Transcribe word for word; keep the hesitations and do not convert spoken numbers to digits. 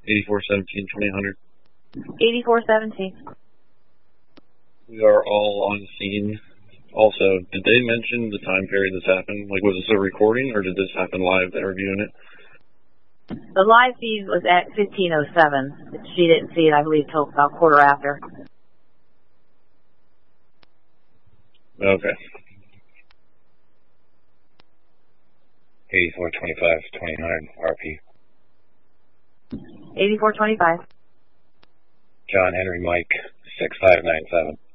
eighty-four seventeen, twenty hundred. eighty-four seventeen. We are all on scene. Also, did they mention the time period this happened? Like, was this a recording, or did this happen live, they're reviewing it? The live feed was at fifteen oh seven. She didn't see it, I believe, till about quarter after. Okay. eighty-four twenty-five, twenty hundred R P. eighty-four twenty-five. John Henry Mike, six five nine seven.